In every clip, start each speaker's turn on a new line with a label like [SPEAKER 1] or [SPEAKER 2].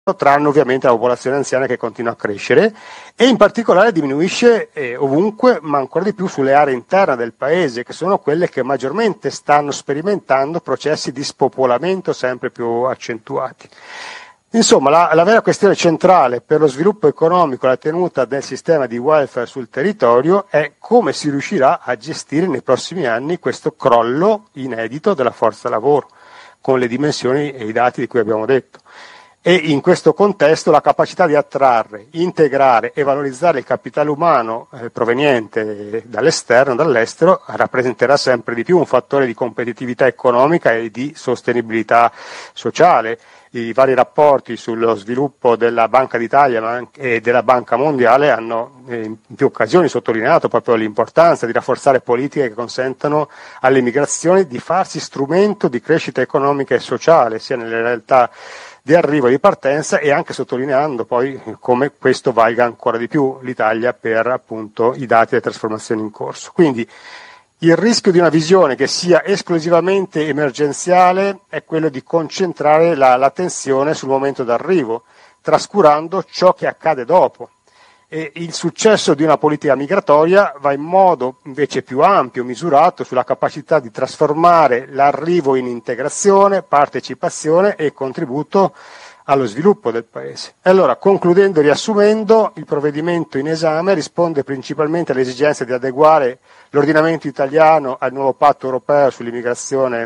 [SPEAKER 1] tranne ovviamente la popolazione anziana che continua a crescere e in particolare diminuisce ovunque, ma ancora di più sulle aree interne del paese, che sono quelle che maggiormente stanno sperimentando processi di spopolamento sempre più accentuati. Insomma, la vera questione centrale per lo sviluppo economico e la tenuta del sistema di welfare sul territorio è come si riuscirà a gestire nei prossimi anni questo crollo inedito della forza lavoro, con le dimensioni e i dati di cui abbiamo detto. E in questo contesto la capacità di attrarre, integrare e valorizzare il capitale umano proveniente dall'esterno, dall'estero, rappresenterà sempre di più un fattore di competitività economica e di sostenibilità sociale. I vari rapporti sullo sviluppo della Banca d'Italia e della Banca Mondiale hanno in più occasioni sottolineato proprio l'importanza di rafforzare politiche che consentano alle migrazioni di farsi strumento di crescita economica e sociale, sia nelle realtà di arrivo e di partenza, e anche sottolineando poi come questo valga ancora di più l'Italia per appunto i dati e le trasformazioni in corso. Quindi il rischio di una visione che sia esclusivamente emergenziale è quello di concentrare l'attenzione sul momento d'arrivo, trascurando ciò che accade dopo. E il successo di una politica migratoria va in modo invece più ampio, misurato sulla capacità di trasformare l'arrivo in integrazione, partecipazione e contributo allo sviluppo del Paese. E allora, concludendo e riassumendo, il provvedimento in esame risponde principalmente alle esigenze di adeguare l'ordinamento italiano al nuovo patto europeo sull'immigrazione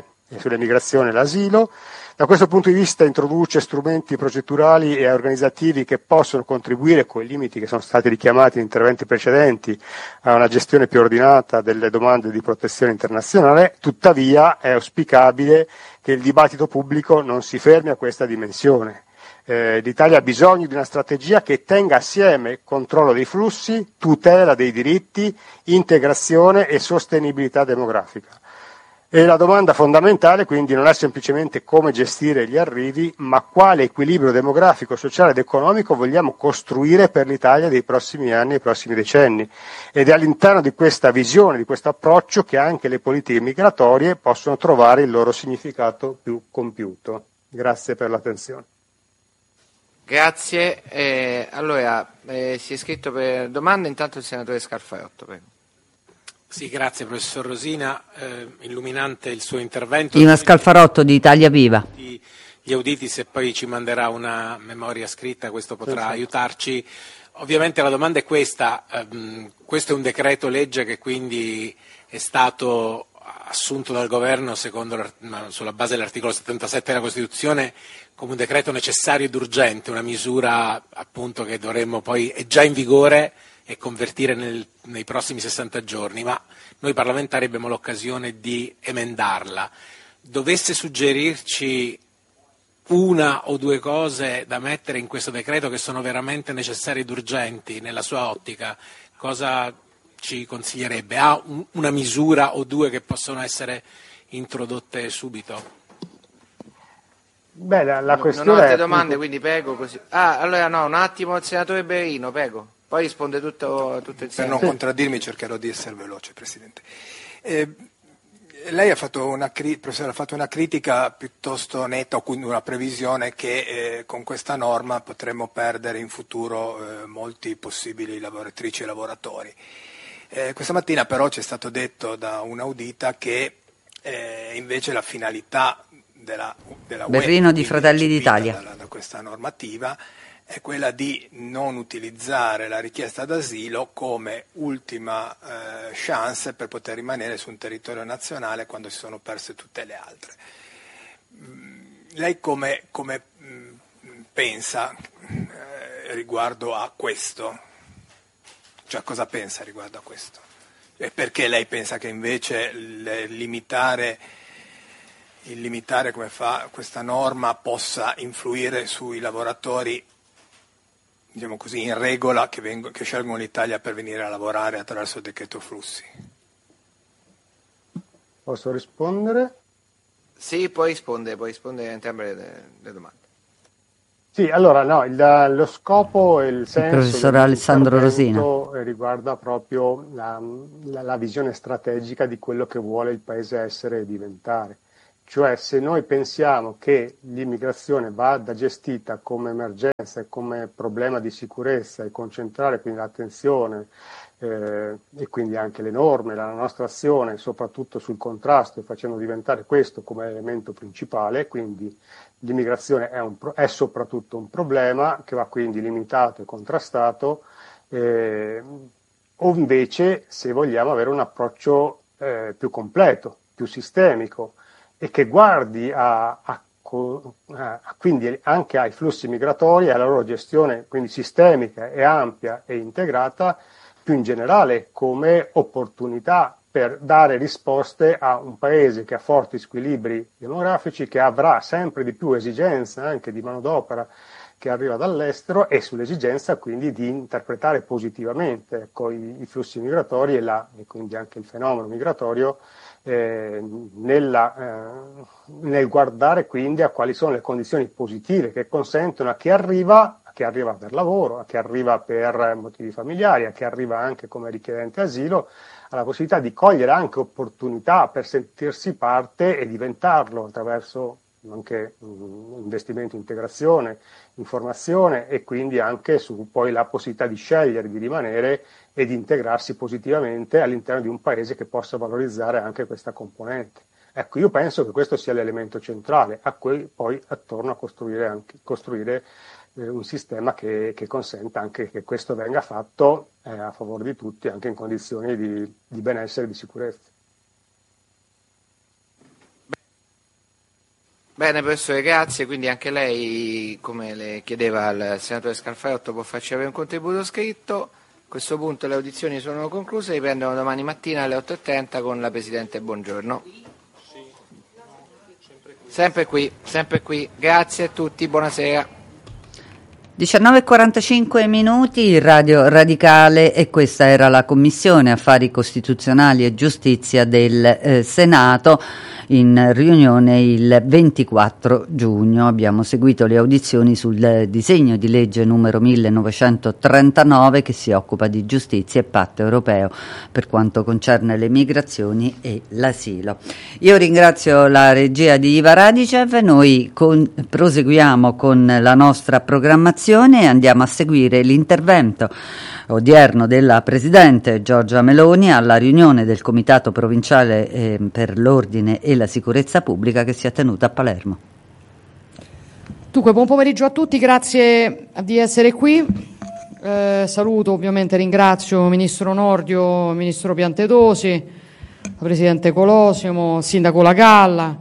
[SPEAKER 1] e l'asilo. Da questo punto di vista introduce strumenti procedurali e organizzativi che possono contribuire, con i limiti che sono stati richiamati in interventi precedenti, a una gestione più ordinata delle domande di protezione internazionale. Tuttavia è auspicabile che il dibattito pubblico non si fermi a questa dimensione. L'Italia ha bisogno di una strategia che tenga assieme controllo dei flussi, tutela dei diritti, integrazione e sostenibilità demografica. E la domanda fondamentale quindi non è semplicemente come gestire gli arrivi, ma quale equilibrio demografico, sociale ed economico vogliamo costruire per l'Italia dei prossimi anni e dei prossimi decenni. Ed è all'interno di questa visione, di questo approccio, che anche le politiche migratorie possono trovare il loro significato più compiuto. Grazie per l'attenzione.
[SPEAKER 2] Grazie. Allora, si è iscritto per domande, intanto il senatore Scalfarotto, prego.
[SPEAKER 3] Sì, grazie professor Rosina, illuminante il suo intervento.
[SPEAKER 4] Ima Scalfarotto di Italia Viva.
[SPEAKER 3] Gli auditi, se poi ci manderà una memoria scritta, questo potrà aiutarci. Ovviamente la domanda è questa, questo è un decreto legge che quindi è stato assunto dal governo sulla base dell'articolo 77 della Costituzione come un decreto necessario ed urgente, una misura appunto che dovremmo poi, è già in vigore, e convertire nei prossimi 60 giorni, ma noi parlamentari abbiamo l'occasione di emendarla. Dovesse suggerirci una o due cose da mettere in questo decreto che sono veramente necessarie ed urgenti nella sua ottica, cosa ci consiglierebbe? Ha una misura o due che possono essere introdotte subito?
[SPEAKER 1] Beh, la questione
[SPEAKER 2] non ho altre
[SPEAKER 1] è
[SPEAKER 2] domande, quindi prego così. Allora no, un attimo il senatore Berino, prego. Poi risponde tutto insieme.
[SPEAKER 5] Per non contraddirmi cercherò di essere veloce, Presidente. Lei ha fatto professore, ha fatto una critica piuttosto netta, o quindi una previsione che con questa norma potremmo perdere in futuro molti possibili lavoratrici e lavoratori. Questa mattina però ci è stato detto da un'audita che invece la finalità della
[SPEAKER 4] Berrino di Fratelli d'Italia
[SPEAKER 5] da questa normativa è quella di non utilizzare la richiesta d'asilo come ultima chance per poter rimanere su un territorio nazionale quando si sono perse tutte le altre. Lei come pensa riguardo a questo? Cioè cosa pensa riguardo a questo? E perché lei pensa che invece il limitare come fa questa norma possa influire sui lavoratori, diciamo così, in regola che scelgono l'Italia per venire a lavorare attraverso il decreto flussi?
[SPEAKER 1] Posso rispondere?
[SPEAKER 2] Sì, puoi rispondere a entrambe le domande.
[SPEAKER 1] Sì, allora no, lo scopo e il senso
[SPEAKER 4] professor Alessandro Rosina
[SPEAKER 1] riguarda proprio la visione strategica di quello che vuole il Paese essere e diventare. Cioè, se noi pensiamo che l'immigrazione vada gestita come emergenza e come problema di sicurezza e concentrare quindi l'attenzione e quindi anche le norme, la nostra azione soprattutto sul contrasto, e facendo diventare questo come elemento principale, quindi l'immigrazione è soprattutto un problema che va quindi limitato e contrastato, o invece se vogliamo avere un approccio più completo, più sistemico, e che guardi quindi anche ai flussi migratori e alla loro gestione quindi sistemica e ampia e integrata, più in generale come opportunità per dare risposte a un paese che ha forti squilibri demografici, che avrà sempre di più esigenza anche di manodopera che arriva dall'estero, e sull'esigenza quindi di interpretare positivamente, ecco, i flussi migratori e quindi anche il fenomeno migratorio, nel guardare quindi a quali sono le condizioni positive che consentono a chi arriva per lavoro, a chi arriva per motivi familiari, a chi arriva anche come richiedente asilo, alla possibilità di cogliere anche opportunità per sentirsi parte e diventarlo attraverso anche investimenti in integrazione, informazione, e quindi anche su poi la possibilità di scegliere di rimanere e di integrarsi positivamente all'interno di un paese che possa valorizzare anche questa componente. Ecco, io penso che questo sia l'elemento centrale, a cui poi attorno a costruire un sistema che consenta anche che questo venga fatto a favore di tutti, anche in condizioni di benessere e di sicurezza.
[SPEAKER 2] Bene professore, grazie. Quindi anche lei, come le chiedeva il senatore Scalfarotto, può farci avere un contributo scritto. A questo punto le audizioni sono concluse, riprendono domani mattina alle 8:30 con la Presidente Bongiorno. Sempre qui. Grazie a tutti, buonasera.
[SPEAKER 4] 19:45 minuti, Radio Radicale, e questa era la Commissione Affari Costituzionali e Giustizia del Senato in riunione il 24 giugno. Abbiamo seguito le audizioni sul disegno di legge numero 1939 che si occupa di giustizia e patto europeo per quanto concerne le migrazioni e l'asilo. Io ringrazio la regia di Iva Radicev, noi proseguiamo con la nostra programmazione e andiamo a seguire l'intervento odierno della Presidente Giorgia Meloni alla riunione del Comitato Provinciale per l'Ordine e la Sicurezza Pubblica che si è tenuta a Palermo.
[SPEAKER 6] Dunque, buon pomeriggio a tutti, grazie di essere qui. Saluto, ovviamente ringrazio Ministro Nordio, Ministro Piantedosi, la Presidente Colosimo, il Sindaco Lagalla,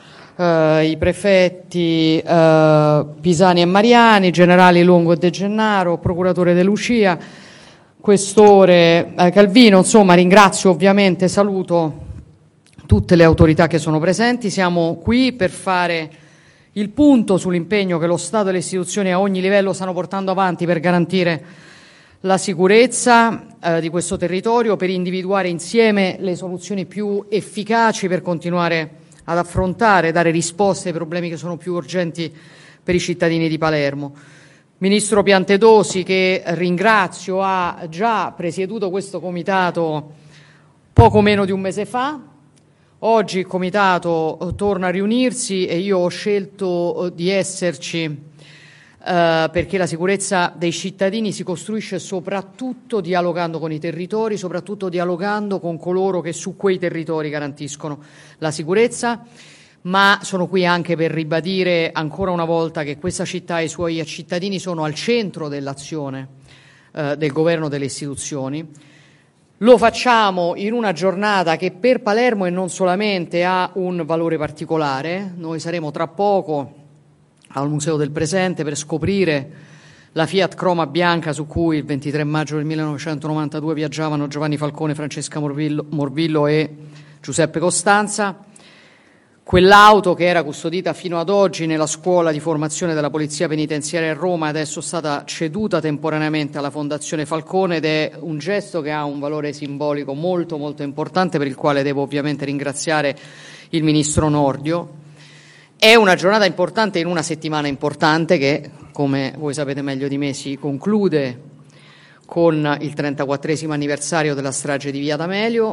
[SPEAKER 6] i prefetti Pisani e Mariani, generali Longo e De Gennaro, procuratore De Lucia, questore Calvino. Insomma, ringrazio ovviamente, saluto tutte le autorità che sono presenti. Siamo qui per fare il punto sull'impegno che lo Stato e le istituzioni a ogni livello stanno portando avanti per garantire la sicurezza di questo territorio, per individuare insieme le soluzioni più efficaci per continuare ad affrontare, dare risposte ai problemi che sono più urgenti per i cittadini di Palermo. Ministro Piantedosi, che ringrazio, ha già presieduto questo comitato poco meno di un mese fa. Oggi il comitato torna a riunirsi e io ho scelto di esserci perché la sicurezza dei cittadini si costruisce soprattutto dialogando con i territori, soprattutto dialogando con coloro che su quei territori garantiscono la sicurezza, ma sono qui anche per ribadire ancora una volta che questa città e i suoi cittadini sono al centro dell'azione del governo delle istituzioni. Lo facciamo in una giornata che per Palermo e non solamente ha un valore particolare. Noi saremo tra poco al Museo del Presente per scoprire la Fiat Croma bianca su cui il 23 maggio del 1992 viaggiavano Giovanni Falcone, Francesca Morvillo e Giuseppe Costanza. Quell'auto che era custodita fino ad oggi nella scuola di formazione della Polizia Penitenziaria a Roma adesso è stata ceduta temporaneamente alla Fondazione Falcone ed è un gesto che ha un valore simbolico molto molto importante, per il quale devo ovviamente ringraziare il Ministro Nordio. È una giornata importante in una settimana importante che, come voi sapete meglio di me, si conclude con il 34esimo anniversario della strage di Via D'Amelio.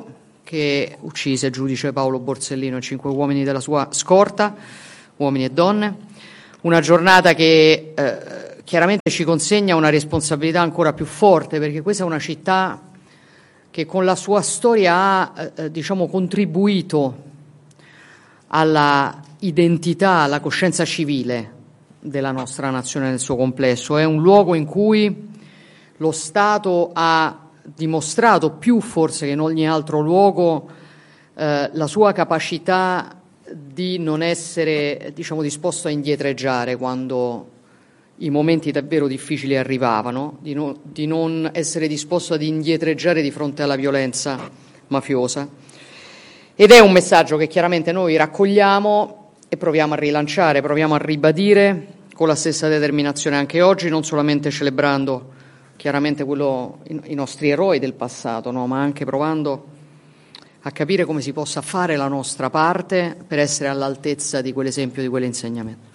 [SPEAKER 6] che uccise il giudice Paolo Borsellino e 5 uomini della sua scorta, uomini e donne. Una giornata che chiaramente ci consegna una responsabilità ancora più forte, perché questa è una città che con la sua storia ha contribuito alla identità, alla coscienza civile della nostra nazione nel suo complesso. È un luogo in cui lo Stato ha dimostrato più forse che in ogni altro luogo la sua capacità di non essere disposto a indietreggiare quando i momenti davvero difficili arrivavano, di non essere disposto ad indietreggiare di fronte alla violenza mafiosa. Ed è un messaggio che chiaramente noi raccogliamo e proviamo a rilanciare, proviamo a ribadire con la stessa determinazione anche oggi, non solamente celebrando chiaramente i nostri eroi del passato, no? Ma anche provando a capire come si possa fare la nostra parte per essere all'altezza di quell'esempio, di quell'insegnamento.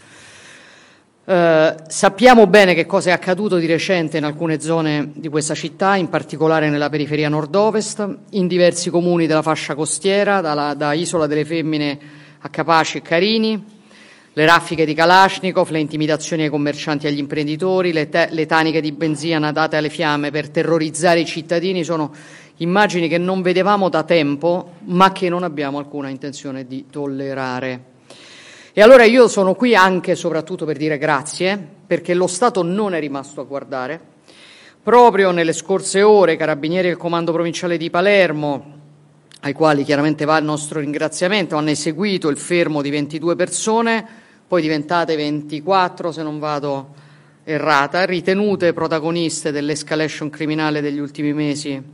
[SPEAKER 6] Sappiamo bene che cosa è accaduto di recente in alcune zone di questa città, in particolare nella periferia nord-ovest, in diversi comuni della fascia costiera, da Isola delle Femmine a Capaci e Carini, le raffiche di Kalashnikov, le intimidazioni ai commercianti e agli imprenditori, le taniche di benzina date alle fiamme per terrorizzare i cittadini sono immagini che non vedevamo da tempo, ma che non abbiamo alcuna intenzione di tollerare. E allora io sono qui anche e soprattutto per dire grazie, perché lo Stato non è rimasto a guardare. Proprio nelle scorse ore, Carabinieri del Comando Provinciale di Palermo, ai quali chiaramente va il nostro ringraziamento, hanno eseguito il fermo di 22 persone, poi diventate 24 se non vado errata, ritenute protagoniste dell'escalation criminale degli ultimi mesi,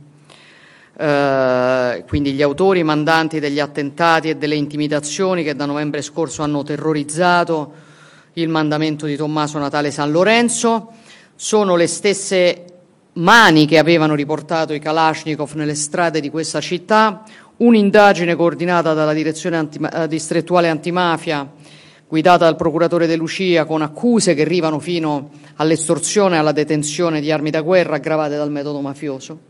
[SPEAKER 6] quindi gli autori, i mandanti degli attentati e delle intimidazioni che da novembre scorso hanno terrorizzato il mandamento di Tommaso Natale San Lorenzo. Sono le stesse mani che avevano riportato i Kalashnikov nelle strade di questa città. Un'indagine coordinata dalla direzione distrettuale antimafia, guidata dal procuratore De Lucia, con accuse che arrivano fino all'estorsione e alla detenzione di armi da guerra aggravate dal metodo mafioso.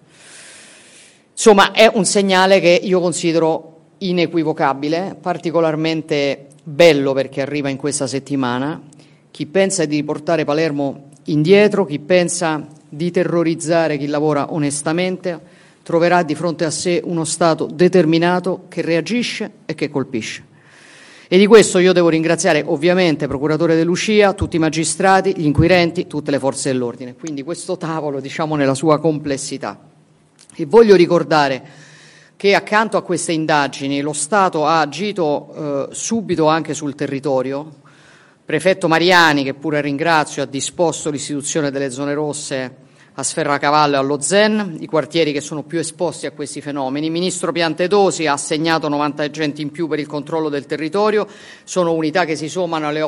[SPEAKER 6] Insomma, è un segnale che io considero inequivocabile, particolarmente bello perché arriva in questa settimana. Chi pensa di riportare Palermo indietro, chi pensa di terrorizzare chi lavora onestamente, troverà di fronte a sé uno Stato determinato che reagisce e che colpisce. E di questo io devo ringraziare ovviamente il procuratore De Lucia, tutti i magistrati, gli inquirenti, tutte le forze dell'ordine. Quindi questo tavolo, nella sua complessità. E voglio ricordare che accanto a queste indagini lo Stato ha agito subito anche sul territorio. Prefetto Mariani, che pure ringrazio, ha disposto l'istituzione delle zone rosse a Sferracavallo e allo Zen, i quartieri che sono più esposti a questi fenomeni. Il ministro Piantedosi ha assegnato 90 agenti in più per il controllo del territorio, sono unità che si sommano alle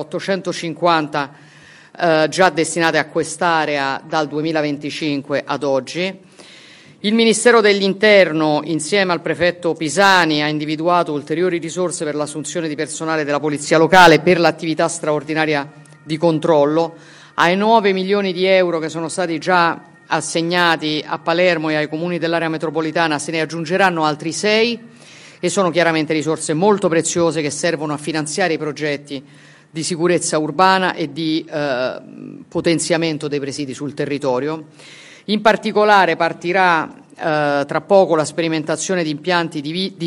[SPEAKER 6] 850 già destinate a quest'area dal 2025 ad oggi. Il Ministero dell'Interno, insieme al prefetto Pisani, ha individuato ulteriori risorse per l'assunzione di personale della Polizia Locale per l'attività straordinaria di controllo. Ai 9 milioni di euro che sono stati già assegnati a Palermo e ai comuni dell'area metropolitana se ne aggiungeranno altri 6 e sono chiaramente risorse molto preziose che servono a finanziare i progetti di sicurezza urbana e di potenziamento dei presidi sul territorio. In particolare partirà tra poco la sperimentazione di impianti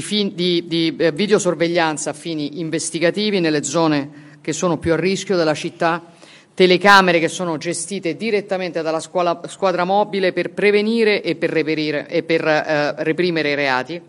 [SPEAKER 6] di videosorveglianza a fini investigativi nelle zone che sono più a rischio della città, telecamere che sono gestite direttamente dalla squadra mobile per prevenire e per reprimere i reati.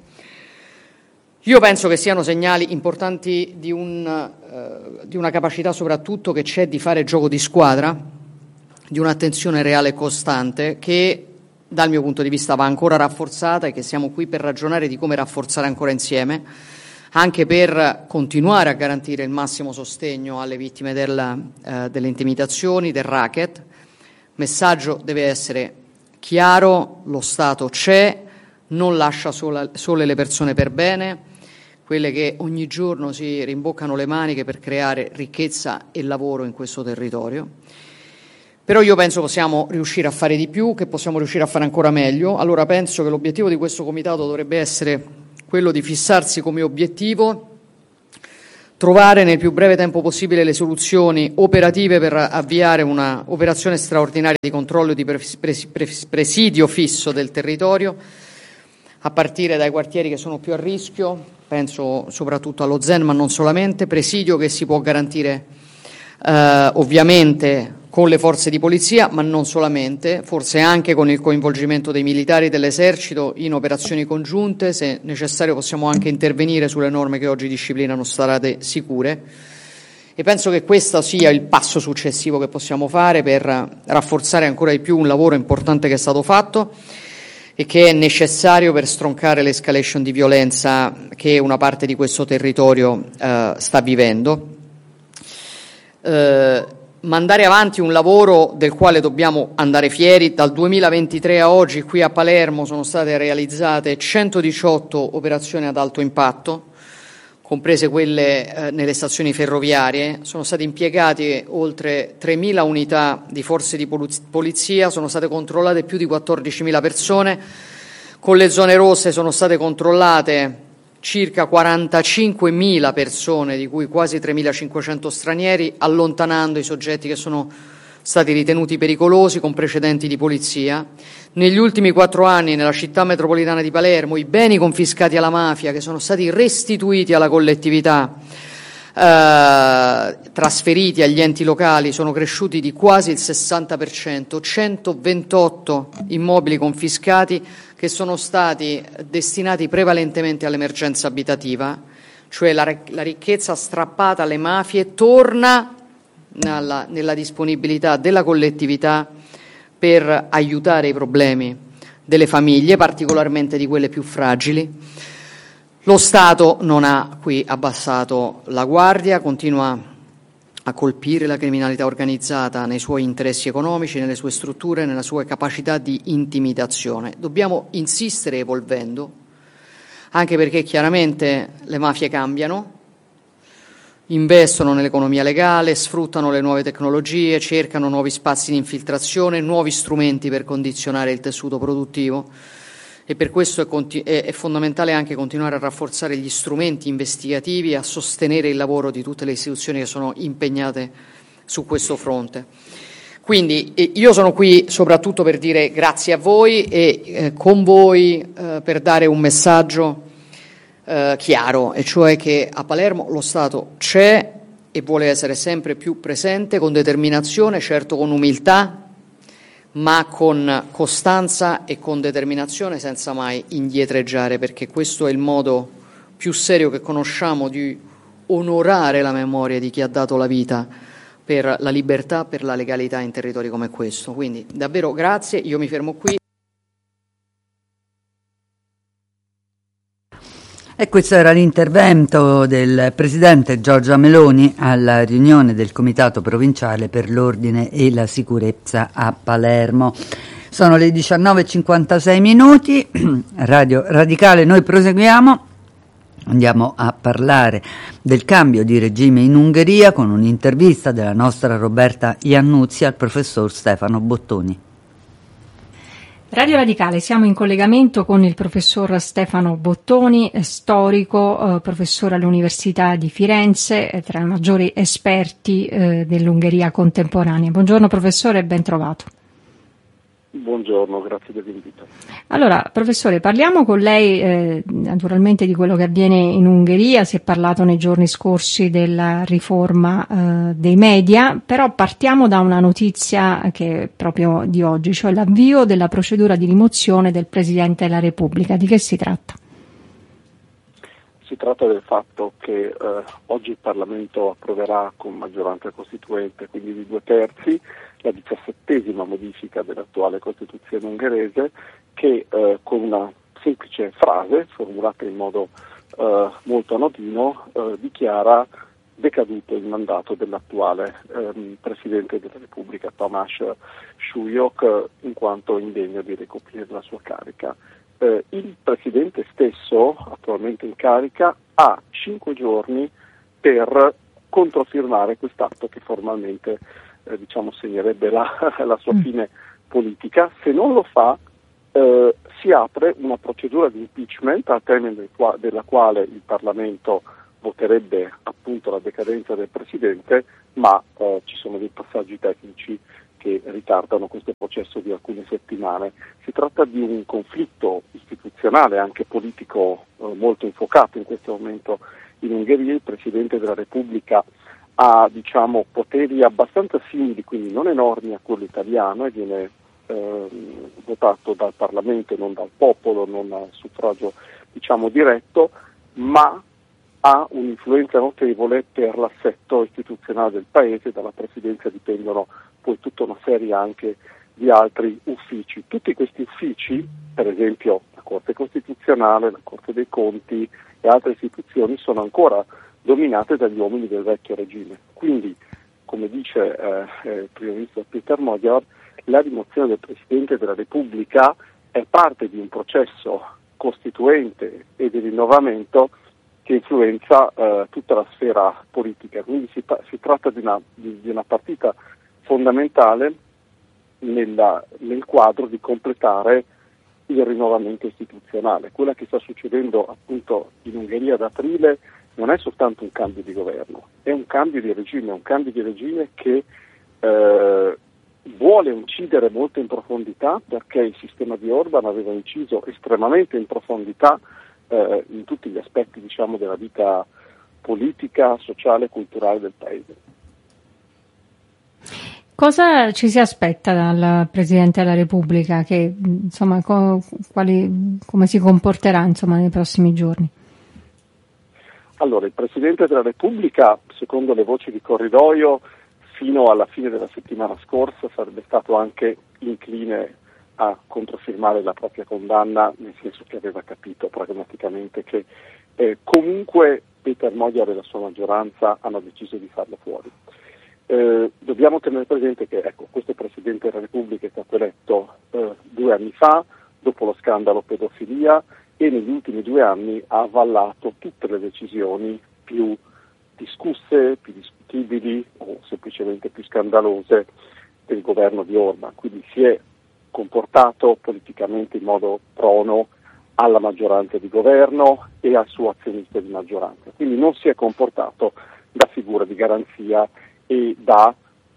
[SPEAKER 6] Io penso che siano segnali importanti di una capacità soprattutto che c'è di fare gioco di squadra, di un'attenzione reale e costante che dal mio punto di vista va ancora rafforzata e che siamo qui per ragionare di come rafforzare ancora insieme, anche per continuare a garantire il massimo sostegno alle vittime delle intimidazioni, del racket. Il messaggio deve essere chiaro, lo Stato c'è, non lascia sole le persone per bene, quelle che ogni giorno si rimboccano le maniche per creare ricchezza e lavoro in questo territorio. Però io penso possiamo riuscire a fare di più, che possiamo riuscire a fare ancora meglio. Allora penso che l'obiettivo di questo comitato dovrebbe essere quello di fissarsi come obiettivo trovare nel più breve tempo possibile le soluzioni operative per avviare una operazione straordinaria di controllo e di presidio fisso del territorio, a partire dai quartieri che sono più a rischio, penso soprattutto allo Zen, ma non solamente, presidio che si può garantire ovviamente con le forze di polizia, ma non solamente, forse anche con il coinvolgimento dei militari dell'esercito in operazioni congiunte. Se necessario possiamo anche intervenire sulle norme che oggi disciplinano strade sicure, e penso che questo sia il passo successivo che possiamo fare per rafforzare ancora di più un lavoro importante che è stato fatto e che è necessario per stroncare l'escalation di violenza che una parte di questo territorio sta vivendo. Mandare avanti un lavoro del quale dobbiamo andare fieri. Dal 2023 a oggi qui a Palermo sono state realizzate 118 operazioni ad alto impatto, comprese quelle nelle stazioni ferroviarie. Sono state impiegate oltre 3.000 unità di forze di polizia, sono state controllate più di 14.000 persone. Con le zone rosse sono state controllate circa 45.000 persone, di cui quasi 3.500 stranieri, allontanando i soggetti che sono stati ritenuti pericolosi con precedenti di polizia. Negli ultimi 4 anni nella città metropolitana di Palermo i beni confiscati alla mafia, che sono stati restituiti alla collettività, trasferiti agli enti locali, sono cresciuti di quasi il 60%, 128 immobili confiscati che sono stati destinati prevalentemente all'emergenza abitativa, cioè la ricchezza strappata alle mafie torna nella disponibilità della collettività per aiutare i problemi delle famiglie, particolarmente di quelle più fragili. Lo Stato non ha qui abbassato la guardia, continua a colpire la criminalità organizzata nei suoi interessi economici, nelle sue strutture, nella sua capacità di intimidazione. Dobbiamo insistere evolvendo, anche perché chiaramente le mafie cambiano, investono nell'economia legale, sfruttano le nuove tecnologie, cercano nuovi spazi di infiltrazione, nuovi strumenti per condizionare il tessuto produttivo. E per questo è fondamentale anche continuare a rafforzare gli strumenti investigativi e a sostenere il lavoro di tutte le istituzioni che sono impegnate su questo fronte. Quindi io sono qui soprattutto per dire grazie a voi e con voi per dare un messaggio chiaro, e cioè che a Palermo lo Stato c'è e vuole essere sempre più presente, con determinazione, certo con umiltà, ma con costanza e con determinazione, senza mai indietreggiare, perché questo è il modo più serio che conosciamo di onorare la memoria di chi ha dato la vita per la libertà, per la legalità in territori come questo. Quindi davvero grazie, io mi fermo qui.
[SPEAKER 4] E questo era l'intervento del Presidente Giorgia Meloni alla riunione del Comitato Provinciale per l'Ordine e la Sicurezza a Palermo. Sono le 19:56, Radio Radicale, noi proseguiamo. Andiamo a parlare del cambio di regime in Ungheria con un'intervista della nostra Roberta Iannuzzi al professor Stefano Bottoni.
[SPEAKER 7] Radio Radicale, siamo in collegamento con il professor Stefano Bottoni, storico, professore all'Università di Firenze, tra i maggiori esperti dell'Ungheria contemporanea. Buongiorno professore e ben trovato.
[SPEAKER 8] Buongiorno, grazie dell'invito.
[SPEAKER 7] Allora, professore, parliamo con lei naturalmente di quello che avviene in Ungheria. Si è parlato nei giorni scorsi della riforma dei media, però partiamo da una notizia che è proprio di oggi, cioè l'avvio della procedura di rimozione del Presidente della Repubblica. Di che si tratta?
[SPEAKER 8] Si tratta del fatto che oggi il Parlamento approverà con maggioranza costituente, quindi di 2/3, la 17ª modifica dell'attuale Costituzione ungherese, che con una semplice frase, formulata in modo molto anodino, dichiara decaduto il mandato dell'attuale Presidente della Repubblica, Tamás Súlyog, in quanto indegno di ricoprire la sua carica. Il Presidente stesso, attualmente in carica, ha 5 giorni per controfirmare quest'atto che formalmente segnerebbe la sua fine politica. Se non lo fa, si apre una procedura di impeachment al termine della quale il Parlamento voterebbe appunto la decadenza del Presidente, ma ci sono dei passaggi tecnici che ritardano questo processo di alcune settimane. Si tratta di un conflitto istituzionale, anche politico, molto infuocato in questo momento in Ungheria. Il Presidente della Repubblica ha poteri abbastanza simili, quindi non enormi, a quello italiano, e viene votato dal Parlamento, non dal popolo, non a suffragio diretto, ma ha un'influenza notevole per l'assetto istituzionale del Paese. Dalla Presidenza dipendono poi tutta una serie anche di altri uffici. Tutti questi uffici, per esempio la Corte Costituzionale, la Corte dei Conti e altre istituzioni, sono ancora dominate dagli uomini del vecchio regime. Quindi, come dice il Primo Ministro Peter Magyar, la rimozione del Presidente della Repubblica è parte di un processo costituente e di rinnovamento che influenza tutta la sfera politica. Quindi si tratta di una partita fondamentale nel quadro di completare il rinnovamento istituzionale. Quella che sta succedendo appunto in Ungheria ad aprile non è soltanto un cambio di governo, è un cambio di regime che vuole incidere molto in profondità, perché il sistema di Orban aveva inciso estremamente in profondità in tutti gli aspetti della vita politica, sociale e culturale del Paese.
[SPEAKER 7] Cosa ci si aspetta dal Presidente della Repubblica, che come si comporterà nei prossimi giorni?
[SPEAKER 8] Allora, il Presidente della Repubblica, secondo le voci di corridoio, fino alla fine della settimana scorsa sarebbe stato anche incline a controfirmare la propria condanna, nel senso che aveva capito pragmaticamente che comunque Peter Magyar e la sua maggioranza hanno deciso di farlo fuori. Dobbiamo tenere presente che questo Presidente della Repubblica è stato eletto 2 anni fa, dopo lo scandalo pedofilia, e negli ultimi 2 anni ha avallato tutte le decisioni più discusse, più discutibili o semplicemente più scandalose del governo di Orban. Quindi si è comportato politicamente in modo prono alla maggioranza di governo e al suo azionista di maggioranza. Quindi non si è comportato da figura di garanzia e da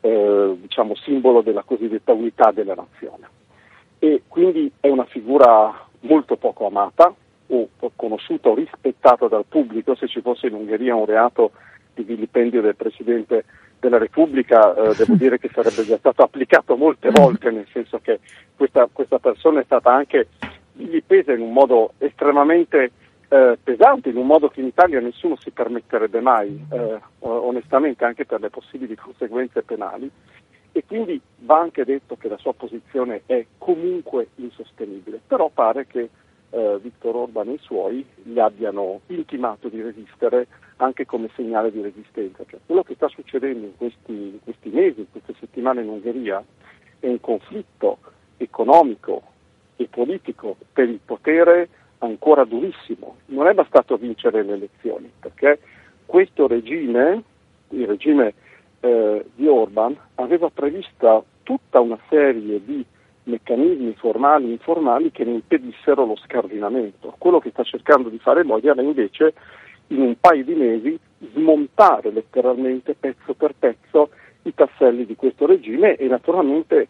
[SPEAKER 8] simbolo della cosiddetta unità della nazione. E quindi è una figura molto poco amata o conosciuta o rispettata dal pubblico. Se ci fosse in Ungheria un reato di vilipendio del Presidente della Repubblica, devo dire che sarebbe già stato applicato molte volte, nel senso che questa persona è stata anche vilipesa in un modo estremamente pesante, in un modo che in Italia nessuno si permetterebbe mai, onestamente, anche per le possibili conseguenze penali. E quindi va anche detto che la sua posizione è comunque insostenibile, però pare che Viktor Orban e i suoi gli abbiano intimato di resistere anche come segnale di resistenza. Cioè, quello che sta succedendo in questi mesi, in queste settimane in Ungheria, è un conflitto economico e politico per il potere ancora durissimo. Non è bastato vincere le elezioni, perché questo regime, il regime di Orban, aveva prevista tutta una serie di meccanismi formali e informali che ne impedissero lo scardinamento. Quello che sta cercando di fare Magyar è invece, in un paio di mesi, smontare letteralmente pezzo per pezzo i tasselli di questo regime, e naturalmente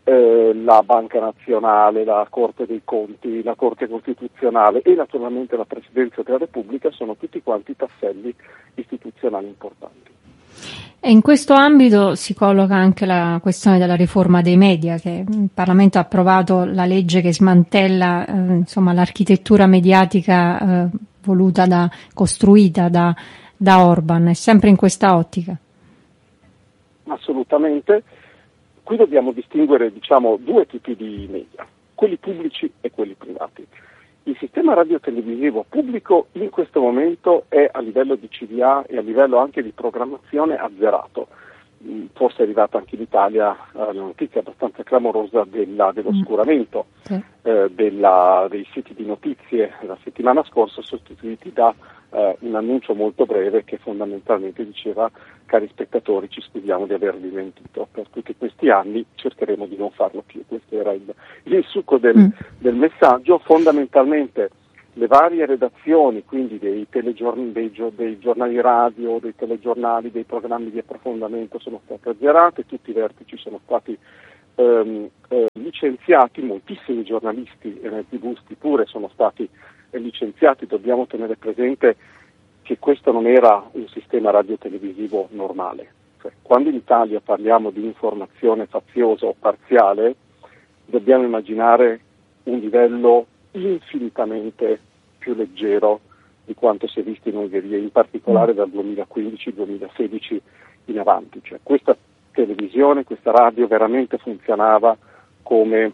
[SPEAKER 8] la Banca Nazionale, la Corte dei Conti, la Corte Costituzionale e naturalmente la Presidenza della Repubblica sono tutti quanti tasselli istituzionali importanti.
[SPEAKER 7] E in questo ambito si colloca anche la questione della riforma dei media, che il Parlamento ha approvato la legge che smantella l'architettura mediatica costruita da Orban. È sempre in questa ottica?
[SPEAKER 8] Assolutamente. Qui dobbiamo distinguere 2 tipi di media, quelli pubblici e quelli privati. Il sistema radiotelevisivo pubblico in questo momento è a livello di CDA e a livello anche di programmazione azzerato. Forse è arrivata anche in Italia la notizia abbastanza clamorosa dell'oscuramento dei siti di notizie la settimana scorsa, sostituiti da un annuncio molto breve che fondamentalmente diceva: cari spettatori, ci scusiamo di avervi mentito, per tutti questi anni cercheremo di non farlo più. Questo era il succo del messaggio. Fondamentalmente le varie redazioni, quindi dei giornali radio, dei telegiornali, dei programmi di approfondimento sono state azzerate, tutti i vertici sono stati licenziati, moltissimi giornalisti e nettibuschi pure sono stati licenziati. Dobbiamo tenere presente che questo non era un sistema radiotelevisivo normale. Cioè, quando in Italia parliamo di informazione faziosa o parziale, dobbiamo immaginare un livello infinitamente più leggero di quanto si è visto in Ungheria, in particolare dal 2015-2016 in avanti. Cioè, questa televisione, questa radio veramente funzionava come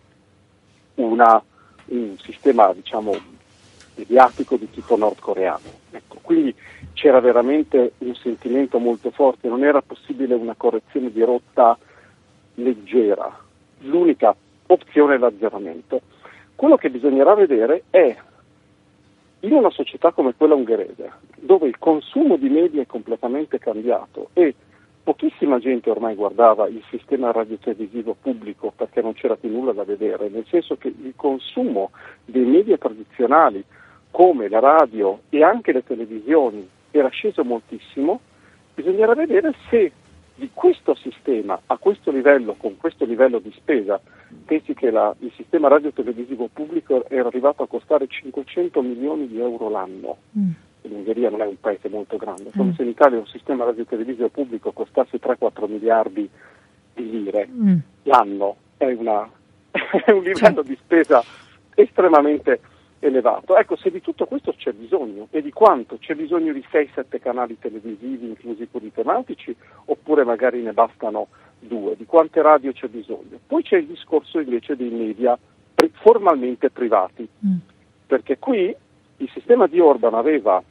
[SPEAKER 8] un sistema, diciamo, mediatico di tipo nordcoreano. Ecco, quindi c'era veramente un sentimento molto forte, non era possibile una correzione di rotta leggera. L'unica opzione è l'azzeramento. Quello che bisognerà vedere è, in una società come quella ungherese, dove il consumo di media è completamente cambiato e pochissima gente ormai guardava il sistema radiotelevisivo pubblico perché non c'era più nulla da vedere, nel senso che il consumo dei media tradizionali come la radio e anche le televisioni era sceso moltissimo, bisognerà vedere se di questo sistema a questo livello, con questo livello di spesa, pensi che il sistema radiotelevisivo pubblico era arrivato a costare 500 milioni di euro l'anno. L'Ungheria non è un paese molto grande, come se in Italia un sistema radiotelevisivo pubblico costasse 3-4 miliardi di lire l'anno, è un livello di spesa estremamente elevato. Ecco, se di tutto questo c'è bisogno, e di quanto c'è bisogno di 6-7 canali televisivi, inclusi quelli tematici, oppure magari ne bastano 2, di quante radio c'è bisogno. Poi c'è il discorso invece dei media formalmente privati, perché qui il sistema di Orban aveva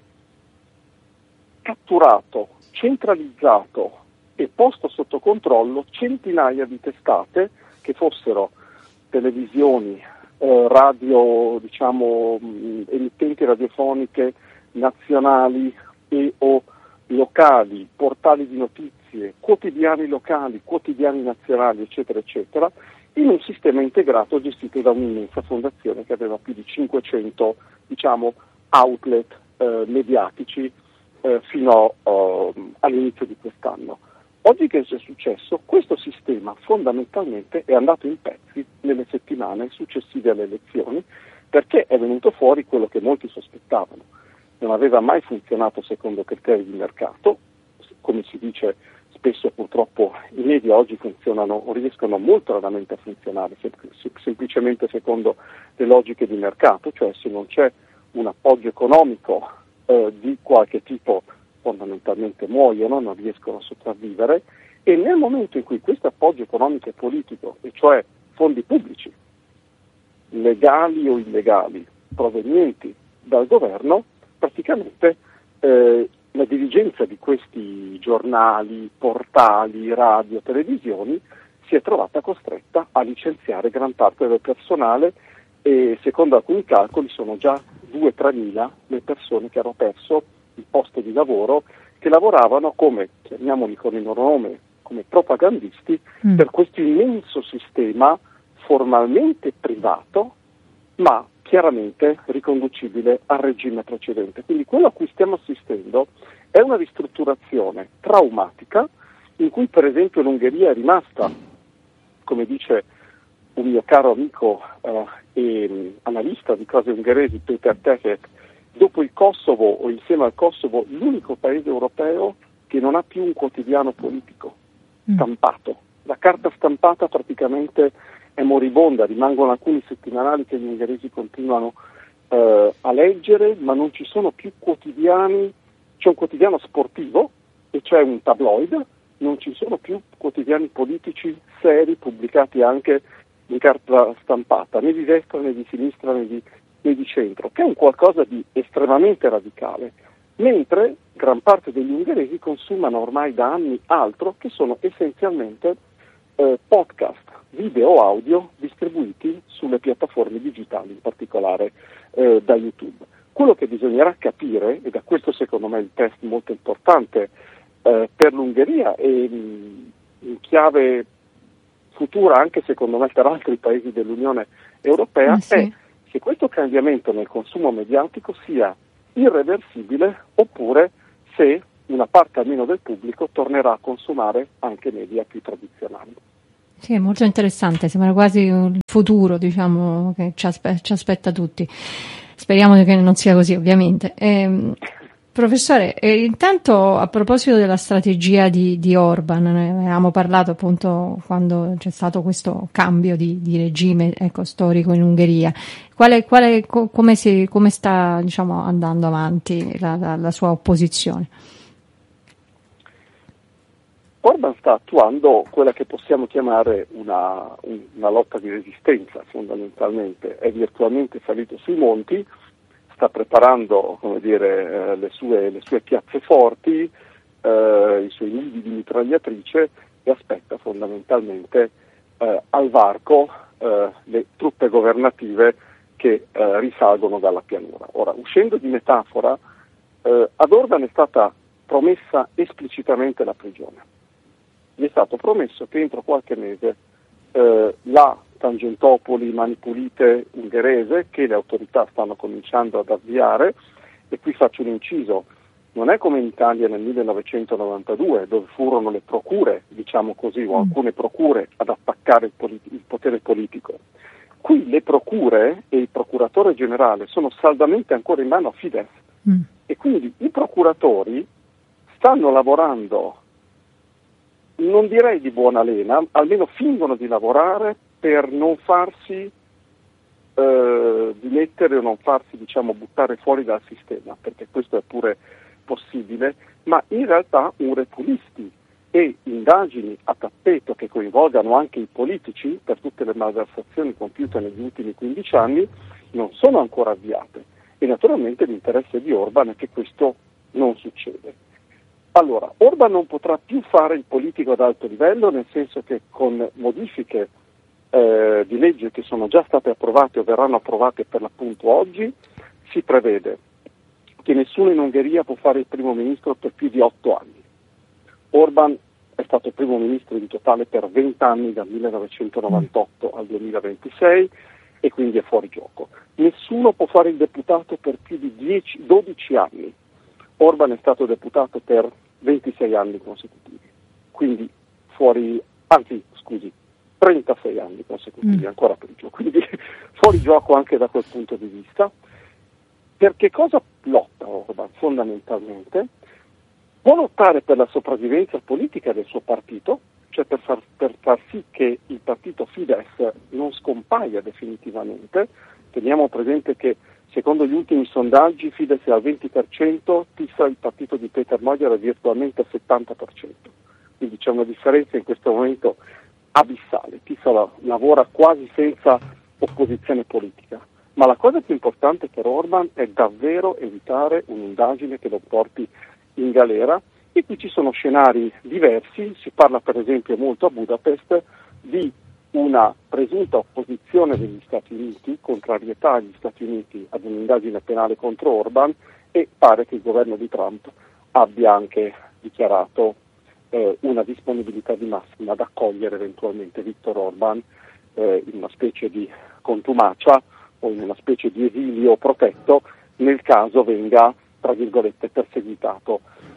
[SPEAKER 8] catturato, centralizzato e posto sotto controllo centinaia di testate, che fossero televisioni, radio, diciamo, emittenti radiofoniche nazionali e o locali, portali di notizie, quotidiani locali, quotidiani nazionali, eccetera, eccetera, in un sistema integrato gestito da un'immensa fondazione che aveva più di 500, diciamo, outlet mediatici fino all'inizio di quest'anno. Oggi che è successo? Questo sistema fondamentalmente è andato in pezzi nelle settimane successive alle elezioni, perché è venuto fuori quello che molti sospettavano. Non aveva mai funzionato secondo criteri di mercato, come si dice spesso purtroppo i media oggi funzionano o riescono molto raramente a funzionare semplicemente secondo le logiche di mercato, cioè se non c'è un appoggio economico di qualche tipo fondamentalmente muoiono, non riescono a sopravvivere, e nel momento in cui questo appoggio economico e politico, e cioè fondi pubblici, legali o illegali, provenienti dal governo, praticamente la dirigenza di questi giornali, portali, radio, televisioni si è trovata costretta a licenziare gran parte del personale, e secondo alcuni calcoli sono già 2-3 mila le persone che hanno perso il posto di lavoro, che lavoravano come, chiamiamoli con il loro nome, come propagandisti per questo immenso sistema formalmente privato, ma chiaramente riconducibile al regime precedente. Quindi quello a cui stiamo assistendo è una ristrutturazione traumatica, in cui per esempio l'Ungheria è rimasta, come dice un mio caro amico e analista di cose ungheresi, Peter Tefek, dopo il Kosovo o insieme al Kosovo l'unico paese europeo che non ha più un quotidiano politico stampato. La carta stampata praticamente è moribonda, rimangono alcuni settimanali che gli ungheresi continuano a leggere, ma non ci sono più quotidiani. C'è un quotidiano sportivo e c'è un tabloid, non ci sono più quotidiani politici seri pubblicati anche in carta stampata, né di destra né di sinistra né di centro, che è un qualcosa di estremamente radicale, mentre gran parte degli ungheresi consumano ormai da anni altro, che sono essenzialmente podcast, video o audio distribuiti sulle piattaforme digitali, in particolare da YouTube. Quello che bisognerà capire, ed è questo secondo me il test molto importante per l'Ungheria e in chiave futura anche secondo me per altri paesi dell'Unione Europea,
[SPEAKER 7] sì.
[SPEAKER 8] è se questo cambiamento nel consumo mediatico sia irreversibile oppure se una parte almeno del pubblico tornerà a consumare anche media più tradizionali.
[SPEAKER 7] Sì, è molto interessante, sembra quasi il futuro, diciamo, che ci aspetta tutti. Speriamo che non sia così, ovviamente. Professore, intanto a proposito della strategia di Orban, ne avevamo parlato appunto quando c'è stato questo cambio di regime, ecco, storico in Ungheria. Come sta, diciamo, andando avanti la sua opposizione?
[SPEAKER 8] Orban sta attuando quella che possiamo chiamare una lotta di resistenza, fondamentalmente. È virtualmente salito sui monti, sta preparando, come dire, le sue piazze forti, i suoi nidi di mitragliatrice e aspetta fondamentalmente al varco le truppe governative che risalgono dalla pianura. Ora, uscendo di metafora, ad Orban è stata promessa esplicitamente la prigione. Gli è stato promesso che entro qualche mese la Tangentopoli, Mani Pulite ungherese, che le autorità stanno cominciando ad avviare, e qui faccio un inciso, non è come in Italia nel 1992, dove furono le procure, diciamo così, o alcune procure ad attaccare il potere politico. Qui le procure e il procuratore generale sono saldamente ancora in mano a Fidesz, e quindi i procuratori stanno lavorando, non direi di buona lena, almeno fingono di lavorare per non farsi dimettere o non farsi, diciamo, buttare fuori dal sistema, perché questo è pure possibile, ma in realtà urepulisti e indagini a tappeto che coinvolgano anche i politici per tutte le malversazioni compiute negli ultimi 15 anni non sono ancora avviate, e naturalmente l'interesse di Orban è che questo non succede. Allora, Orban non potrà più fare il politico ad alto livello, nel senso che con modifiche di legge che sono già state approvate o verranno approvate per l'appunto oggi, si prevede che nessuno in Ungheria può fare il primo ministro per più di 8 anni. Orban è stato primo ministro in totale per 20 anni, dal 1998 al 2026, e quindi è fuori gioco. Nessuno può fare il deputato per più di 12 anni. Orban è stato deputato per 26 anni consecutivi, quindi 36 anni consecutivi, ancora peggio, quindi fuori gioco anche da quel punto di vista. Per che cosa lotta Orban? Fondamentalmente può lottare per la sopravvivenza politica del suo partito, cioè per far sì che il partito Fidesz non scompaia definitivamente. Teniamo presente che secondo gli ultimi sondaggi Fidesz è al 20%, Tissa, il partito di Peter Magyar, è virtualmente al 70%, quindi c'è una differenza in questo momento abissale. Tissa lavora quasi senza opposizione politica, ma la cosa più importante per Orban è davvero evitare un'indagine che lo porti in galera, e qui ci sono scenari diversi. Si parla per esempio molto a Budapest di una presunta opposizione degli Stati Uniti, contrarietà agli Stati Uniti ad un'indagine penale contro Orban, e pare che il governo di Trump abbia anche dichiarato una disponibilità di massima ad accogliere eventualmente Viktor Orban in una specie di contumacia o in una specie di esilio protetto nel caso venga, tra virgolette, perseguitato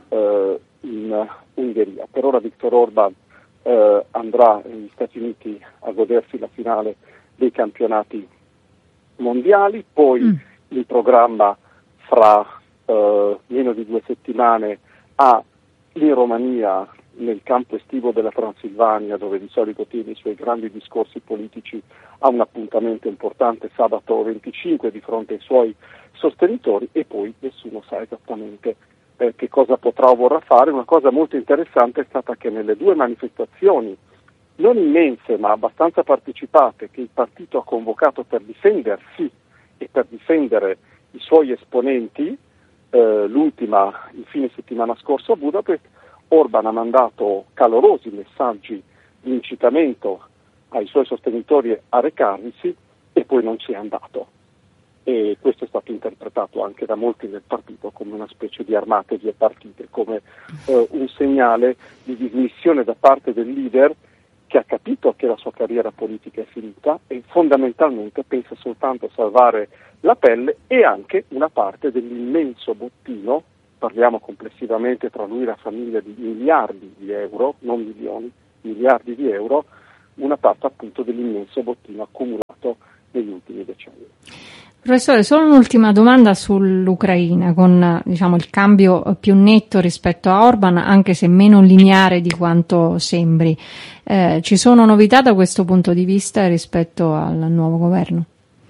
[SPEAKER 8] in Ungheria. Per ora Viktor Orban andrà negli Stati Uniti a godersi la finale dei campionati mondiali, poi il programma fra meno di 2 settimane in Romania, nel campo estivo della Transilvania, dove di solito tiene i suoi grandi discorsi politici, ha un appuntamento importante sabato 25 di fronte ai suoi sostenitori, e poi nessuno sa esattamente che cosa potrà o vorrà fare. Una cosa molto interessante è stata che nelle 2 manifestazioni, non immense ma abbastanza partecipate, che il partito ha convocato per difendersi e per difendere i suoi esponenti, l'ultima il fine settimana scorso a Budapest, Orban ha mandato calorosi messaggi di incitamento ai suoi sostenitori a recarvisi, e poi non ci è andato. e questo è stato interpretato anche da molti del partito come una specie di armate via partite, come un segnale di dismissione da parte del leader che ha capito che la sua carriera politica è finita e fondamentalmente pensa soltanto a salvare la pelle e anche una parte dell'immenso bottino, parliamo complessivamente tra lui e la famiglia di miliardi di euro, non milioni, miliardi di euro, una parte appunto dell'immenso bottino accumulato negli ultimi decenni.
[SPEAKER 7] Professore, solo un'ultima domanda sull'Ucraina, con il cambio più netto rispetto a Orban, anche se meno lineare di quanto sembri. Ci sono novità da questo punto di vista rispetto al nuovo governo?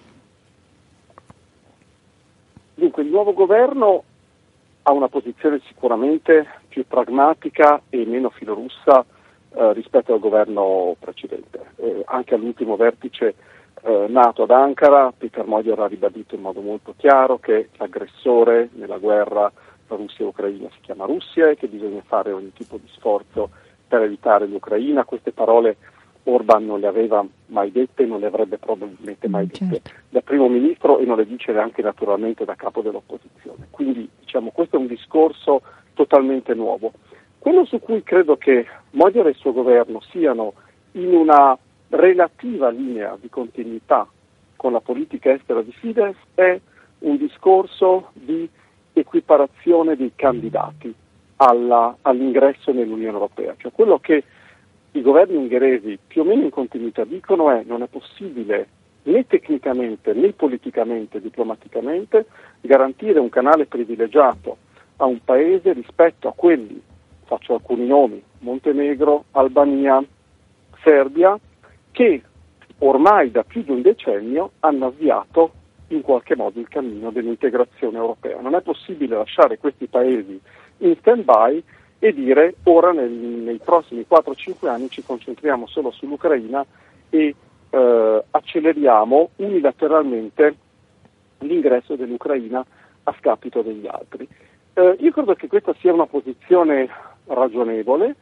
[SPEAKER 8] Dunque, il nuovo governo ha una posizione sicuramente più pragmatica e meno filorussa rispetto al governo precedente. Anche all'ultimo vertice nato ad Ankara, Peter Magyar ha ribadito in modo molto chiaro che l'aggressore nella guerra tra Russia e Ucraina si chiama Russia e che bisogna fare ogni tipo di sforzo per evitare l'Ucraina. Queste parole Orban non le aveva mai dette, non le avrebbe probabilmente mai dette da primo ministro e non le dice neanche naturalmente da capo dell'opposizione. Quindi questo è un discorso totalmente nuovo. Quello su cui credo che Magyar e il suo governo siano in una relativa linea di continuità con la politica estera di Fidesz è un discorso di equiparazione dei candidati all'ingresso nell'Unione Europea. Cioè quello che i governi ungheresi più o meno in continuità dicono è: non è possibile né tecnicamente né politicamente, diplomaticamente, garantire un canale privilegiato a un paese rispetto a quelli, faccio alcuni nomi, Montenegro, Albania, Serbia, che ormai da più di un decennio hanno avviato in qualche modo il cammino dell'integrazione europea. Non è possibile lasciare questi paesi in stand-by e dire ora nei prossimi 4-5 anni ci concentriamo solo sull'Ucraina e acceleriamo unilateralmente l'ingresso dell'Ucraina a scapito degli altri. Io credo che questa sia una posizione ragionevole.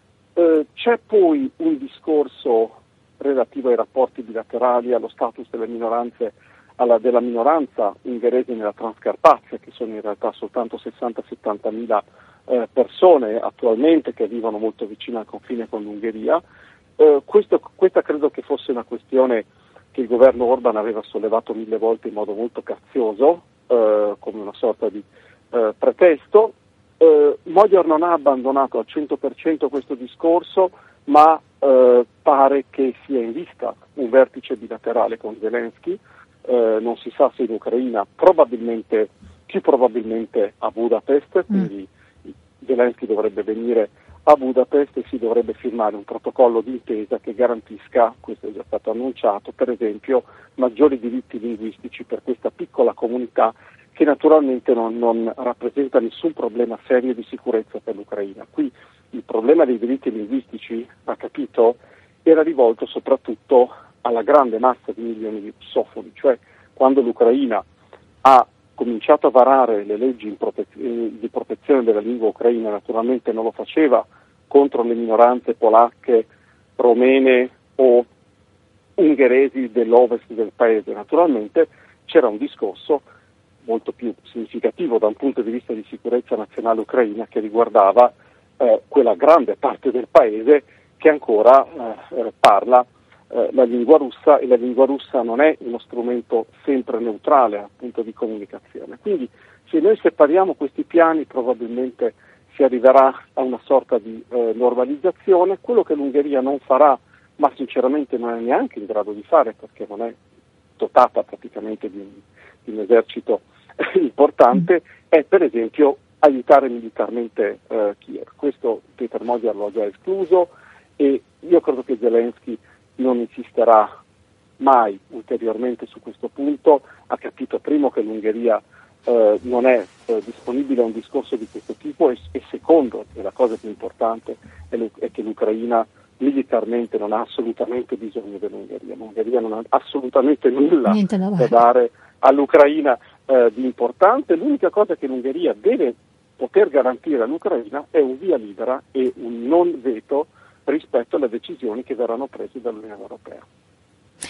[SPEAKER 8] C'è poi un discorso relativo ai rapporti bilaterali, allo status delle minoranze, della minoranza ungherese nella Transcarpazia, che sono in realtà soltanto 60-70 mila persone attualmente che vivono molto vicino al confine con l'Ungheria. Questa credo che fosse una questione che il governo Orban aveva sollevato 1000 volte in modo molto cazioso, come una sorta di pretesto. Magyar non ha abbandonato al 100% questo discorso, ma pare che sia in vista un vertice bilaterale con Zelensky, non si sa se in Ucraina, più probabilmente a Budapest, quindi Zelensky dovrebbe venire a Budapest e si dovrebbe firmare un protocollo d'intesa che garantisca, questo è già stato annunciato, per esempio maggiori diritti linguistici per questa piccola comunità che naturalmente non rappresenta nessun problema serio di sicurezza per l'Ucraina. Qui il problema dei diritti linguistici, ha capito, era rivolto soprattutto alla grande massa di milioni di russofoni, cioè quando l'Ucraina ha cominciato a varare le leggi di protezione della lingua ucraina, naturalmente non lo faceva contro le minoranze polacche, romene o ungheresi dell'ovest del paese, naturalmente c'era un discorso molto più significativo da un punto di vista di sicurezza nazionale ucraina che riguardava quella grande parte del paese che ancora parla la lingua russa, e la lingua russa non è uno strumento sempre neutrale appunto di comunicazione. Quindi se noi separiamo questi piani probabilmente si arriverà a una sorta di normalizzazione. Quello che l'Ungheria non farà, ma sinceramente non è neanche in grado di fare perché non è dotata praticamente di un esercito importante, è per esempio aiutare militarmente Kiev. Questo Peter Magyar lo ha già escluso e io credo che Zelensky non insisterà mai ulteriormente su questo punto. Ha capito primo che l'Ungheria non è disponibile a un discorso di questo tipo e secondo, e la cosa più importante, è che l'Ucraina militarmente non ha assolutamente bisogno dell'Ungheria. L'Ungheria non ha assolutamente nulla da dare all'Ucraina di importante. L'unica cosa che l'Ungheria deve poter garantire all'Ucraina è un via libera e un non veto rispetto alle decisioni che verranno prese dall'Unione Europea.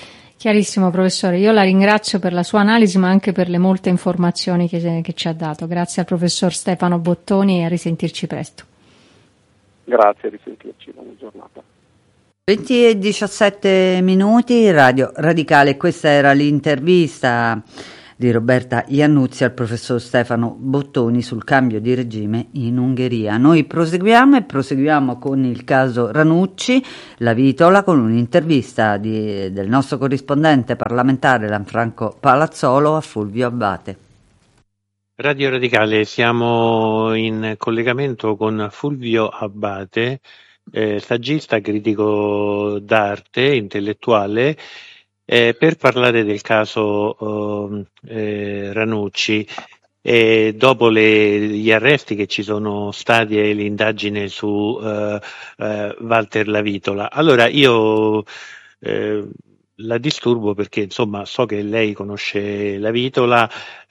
[SPEAKER 7] Chiarissimo, professore. Io la ringrazio per la sua analisi, ma anche per le molte informazioni che ci ha dato. Grazie al professor Stefano Bottoni e a risentirci presto.
[SPEAKER 8] Grazie, a risentirci, buona giornata.
[SPEAKER 4] 20 e 17 minuti, Radio Radicale, questa era l'intervista di Roberta Iannuzzi al professor Stefano Bottoni sul cambio di regime in Ungheria. Noi proseguiamo con il caso Ranucci, la Vitola, con un'intervista del nostro corrispondente parlamentare Lanfranco Palazzolo a Fulvio Abbate.
[SPEAKER 9] Radio Radicale, siamo in collegamento con Fulvio Abbate, saggista, critico d'arte, intellettuale, per parlare del caso Ranucci. Dopo gli arresti che ci sono stati e l'indagine su Walter La Vitola. Allora io la disturbo perché insomma so che lei conosce La Vitola,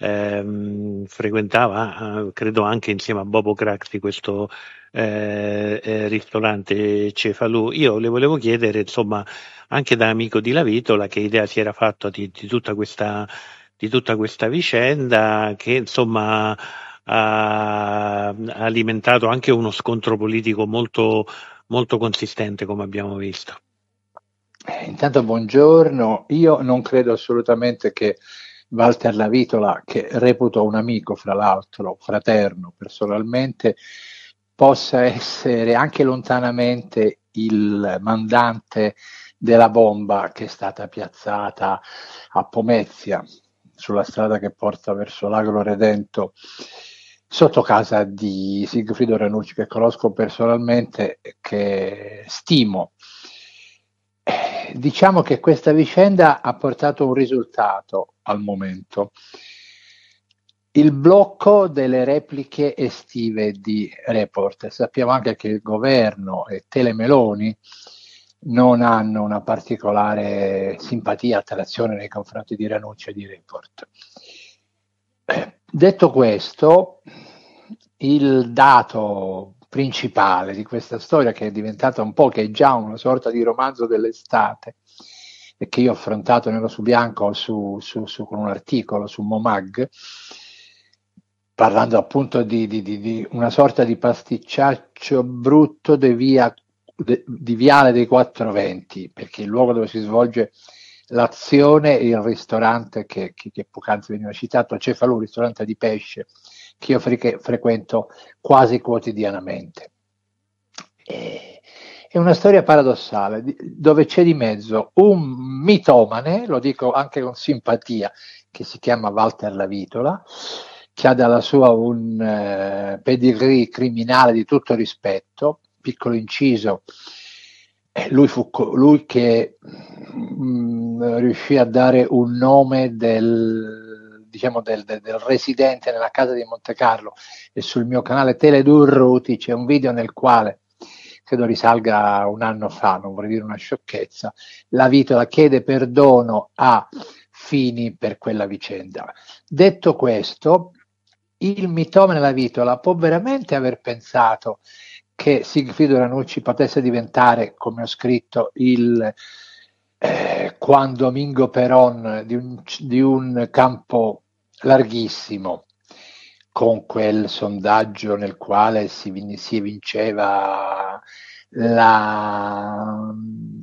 [SPEAKER 9] frequentava credo anche insieme a Bobo Craxi questo ristorante Cefalù. Io le volevo chiedere insomma anche da amico di La Vitola che idea si era fatto di tutta questa vicenda che insomma ha alimentato anche uno scontro politico molto, molto consistente, come abbiamo visto.
[SPEAKER 10] Intanto buongiorno, io non credo assolutamente che Walter La Vitola, che reputo un amico fra l'altro, fraterno personalmente, possa essere anche lontanamente il mandante della bomba che è stata piazzata a Pomezia, sulla strada che porta verso l'Agro Redento, sotto casa di Sigfrido Ranucci, che conosco personalmente e che stimo. Diciamo che questa vicenda ha portato un risultato al momento. Il blocco delle repliche estive di Report. Sappiamo anche che il governo e Tele Meloni non hanno una particolare simpatia, attrazione nei confronti di Ranucci e di Report. Detto questo, il dato principale di questa storia, che è diventata un po', che è già una sorta di romanzo dell'estate e che io ho affrontato nero su bianco con un articolo su Momag, parlando appunto di una sorta di pasticciaccio brutto di Viale dei 420, perché il luogo dove si svolge l'azione è il ristorante che poc'anzi veniva citato, Cefalù, un ristorante di pesce che io frequento quasi quotidianamente. È una storia paradossale dove c'è di mezzo un mitomane, lo dico anche con simpatia, che si chiama Walter La Vitola, che ha dalla sua un pedigree criminale di tutto rispetto. Piccolo inciso, lui che riuscì a dare un nome del residente nella casa di Monte Carlo, e sul mio canale Teledurruti c'è un video nel quale, credo risalga un anno fa, non vorrei dire una sciocchezza, La Vitola chiede perdono a Fini per quella vicenda. Detto questo, il mitomane La Vitola può veramente aver pensato che Sigfrido Ranucci potesse diventare, come ho scritto, il Juan Domingo Perón di un campo larghissimo, con quel sondaggio nel quale si vinceva la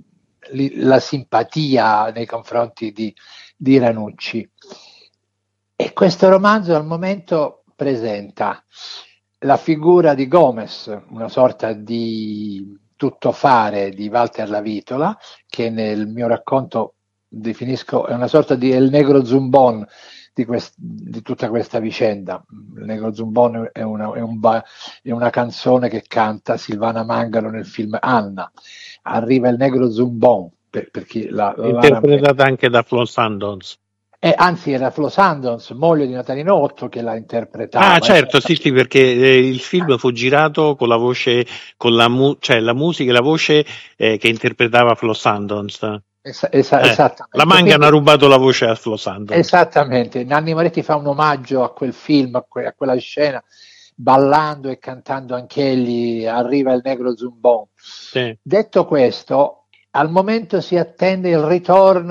[SPEAKER 10] simpatia nei confronti di Ranucci. E questo romanzo al momento presenta la figura di Gomez, una sorta di tuttofare di Walter La Vitola, che nel mio racconto definisco è una sorta di El Negro Zumbon di tutta questa vicenda. Il Negro Zumbon è una canzone che canta Silvana Mangano nel film Anna. Arriva il Negro Zumbon, per chi
[SPEAKER 9] interpretata anche da Flo Sandons.
[SPEAKER 10] Anzi, era Flo Sandons, moglie di Natalino Otto, che la interpretava.
[SPEAKER 9] Ah, certo, sì, perché il film fu girato con la voce, cioè la musica e la voce che interpretava Flo Sandons.
[SPEAKER 10] Esattamente.
[SPEAKER 9] La Mangano ha rubato la voce a Flo Sandons.
[SPEAKER 10] Esattamente. Nanni Moretti fa un omaggio a quel film, a quella scena, ballando e cantando anch'egli Arriva il Negro Zumbon.
[SPEAKER 9] Sì.
[SPEAKER 10] Detto questo, al momento si attende il ritorno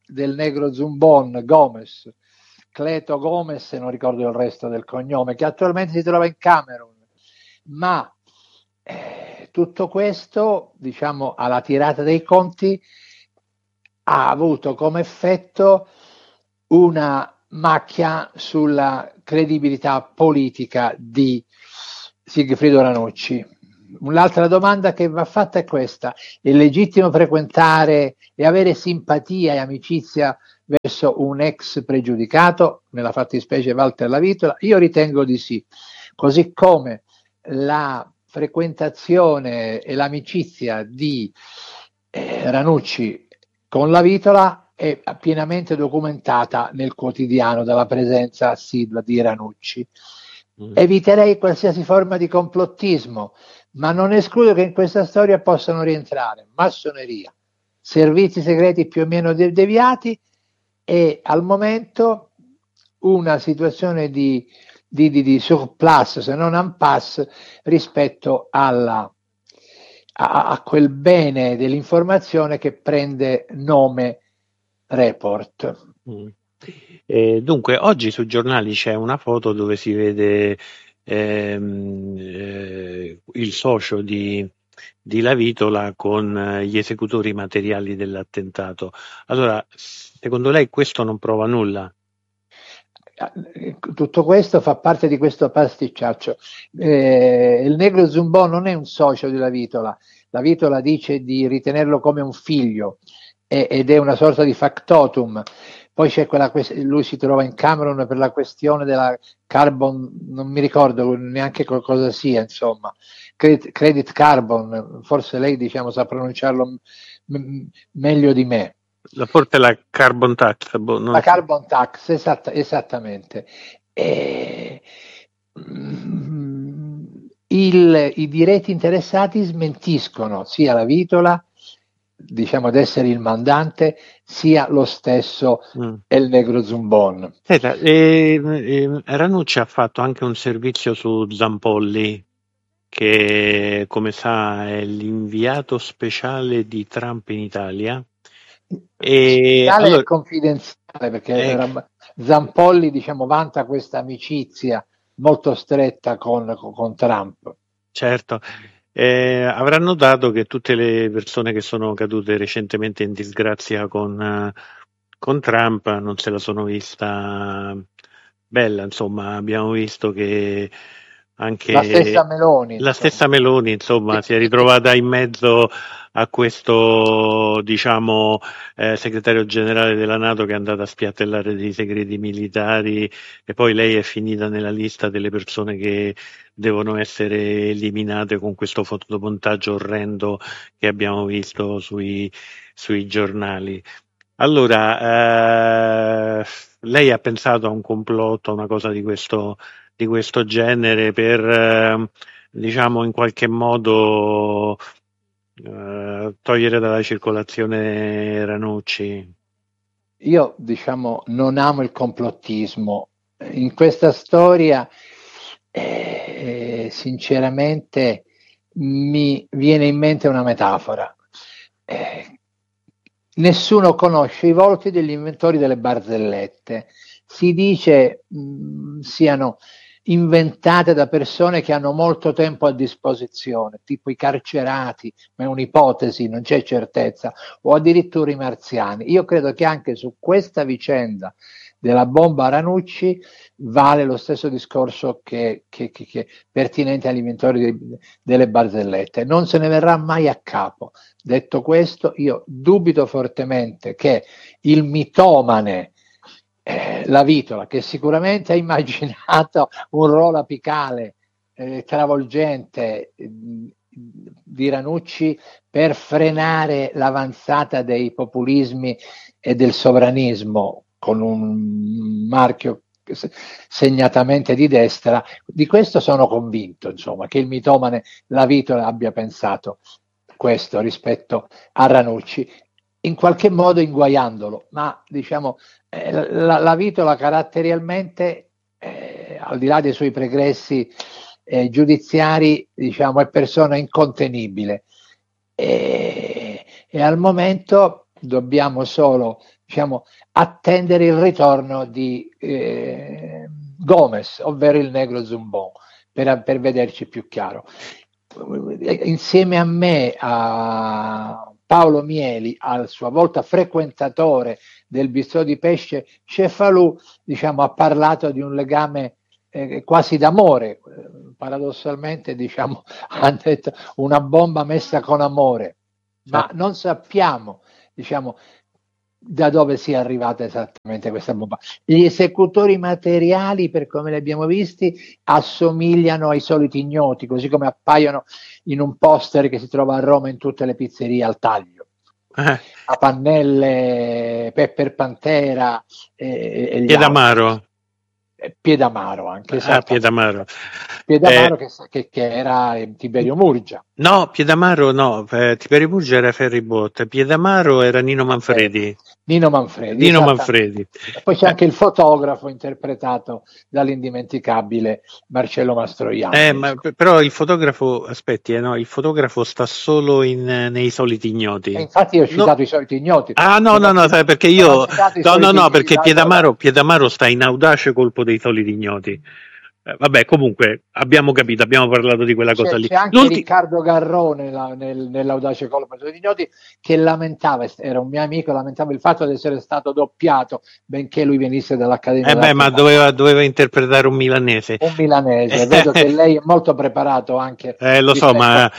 [SPEAKER 10] del negro Zumbon, Gomes, Cleto Gomes, non ricordo il resto del cognome, che attualmente si trova in Camerun, ma tutto questo, diciamo, alla tirata dei conti ha avuto come effetto una macchia sulla credibilità politica di Sigfrido Ranucci. Un'altra domanda che va fatta è questa: è legittimo frequentare e avere simpatia e amicizia verso un ex pregiudicato, nella fattispecie Walter Lavitola? Io ritengo di sì, così come la frequentazione e l'amicizia di Ranucci con Lavitola è pienamente documentata nel quotidiano dalla presenza assidua di Ranucci. Eviterei qualsiasi forma di complottismo, ma non escludo che in questa storia possano rientrare massoneria, servizi segreti più o meno deviati e al momento una situazione di surplus, se non impasse, rispetto a quel bene dell'informazione che prende nome report.
[SPEAKER 9] Dunque, oggi sui giornali c'è una foto dove si vede il socio di Lavitola con gli esecutori materiali dell'attentato. Allora, secondo lei questo non prova nulla?
[SPEAKER 10] Tutto questo fa parte di questo pasticciaccio. Il negro Zumbò non è un socio di Lavitola. Lavitola dice di ritenerlo come un figlio ed è una sorta di factotum. Poi c'è lui si trova in Camerun per la questione della carbon, non mi ricordo neanche cosa sia, insomma, credit carbon, forse lei, diciamo, sa pronunciarlo meglio di me.
[SPEAKER 9] Forse la carbon tax.
[SPEAKER 10] La carbon tax, esattamente. I diretti interessati smentiscono sia Lavitola, diciamo, ad essere il mandante, sia lo stesso El Negro Zumbon.
[SPEAKER 9] Senta, Ranucci ha fatto anche un servizio su Zampolli, che come sa è l'inviato speciale di Trump in Italia.
[SPEAKER 10] È confidenziale perché Zampolli, diciamo, vanta questa amicizia molto stretta con Trump.
[SPEAKER 9] Certo. Avrà notato che tutte le persone che sono cadute recentemente in disgrazia con Trump non se la sono vista bella, insomma, abbiamo visto che anche
[SPEAKER 10] la stessa
[SPEAKER 9] Meloni, insomma, si è ritrovata in mezzo a questo, diciamo, segretario generale della NATO che è andato a spiattellare dei segreti militari, e poi lei è finita nella lista delle persone che devono essere eliminate con questo fotomontaggio orrendo che abbiamo visto sui giornali. Allora, lei ha pensato a un complotto, a una cosa di questo genere per, diciamo, in qualche modo togliere dalla circolazione Ranucci?
[SPEAKER 10] Io, diciamo, non amo il complottismo. In questa storia sinceramente mi viene in mente una metafora. Nessuno conosce i volti degli inventori delle barzellette. Si dice siano inventate da persone che hanno molto tempo a disposizione, tipo i carcerati, ma è un'ipotesi, non c'è certezza, o addirittura i marziani. Io credo che anche su questa vicenda della bomba Ranucci vale lo stesso discorso che pertinente agli inventori delle barzellette. Non se ne verrà mai a capo. Detto questo, io dubito fortemente che il mitomane Lavitola, che sicuramente ha immaginato un ruolo apicale travolgente di Ranucci per frenare l'avanzata dei populismi e del sovranismo con un marchio segnatamente di destra, di questo sono convinto, insomma, che il mitomane Lavitola abbia pensato questo rispetto a Ranucci, in qualche modo inguaiandolo, ma diciamo Lavitola caratterialmente, al di là dei suoi pregressi giudiziari, diciamo, è persona incontenibile e al momento dobbiamo solo, attendere il ritorno di Gomez, ovvero il negro Zumbon, per vederci più chiaro. Insieme a me, a Paolo Mieli, a sua volta frequentatore del bistrò di pesce Cefalù, ha parlato di un legame quasi d'amore, paradossalmente ha detto una bomba messa con amore, ma non sappiamo da dove sia arrivata esattamente questa bomba. Gli esecutori materiali, per come li abbiamo visti, assomigliano ai soliti ignoti, così come appaiono in un poster che si trova a Roma in tutte le pizzerie al taglio. A Pannelle, Pepper Pantera e gli
[SPEAKER 9] Piedamaro.
[SPEAKER 10] Piedamaro anche,
[SPEAKER 9] Piedamaro
[SPEAKER 10] che era Tiberio Murgia.
[SPEAKER 9] No, Piedamaro no, Tiberio Murgia era Ferri Botta, Piedamaro era Nino Manfredi.
[SPEAKER 10] Nino Manfredi. E poi c'è anche il fotografo interpretato dall'indimenticabile Marcello Mastroianni.
[SPEAKER 9] Però il fotografo, aspetti, il fotografo sta solo nei soliti ignoti.
[SPEAKER 10] Infatti io ho citato i soliti ignoti.
[SPEAKER 9] Perché io perché Piedamaro sta in audace colpo dei soliti ignoti. Vabbè, comunque abbiamo capito, abbiamo parlato di quella cosa lì.
[SPEAKER 10] C'è anche Riccardo Garrone nell'audace colpo dei ignoti, che lamentava, era un mio amico, lamentava il fatto di essere stato doppiato, benché lui venisse dall'Accademia.
[SPEAKER 9] Ma doveva interpretare un milanese.
[SPEAKER 10] Vedo che lei è molto preparato anche.
[SPEAKER 9] Lo so, ma